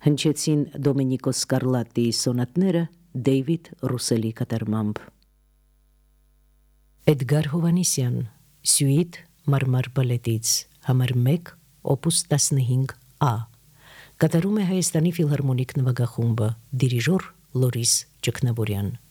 Հնչեցին Դոմենիկո Սկարլատտիի սոնատները Դեյվիդ Ռուսելի կատարմամբ։ Էդգար Հովանեսյան, Սյուիտ մարմար բալետից, համար 1, օպուս 15A, կատարում է Հայաստանի ֆիլհարմոնիկ նվագախումբը, դիրիժոր Լորիս Ճգնավորյան։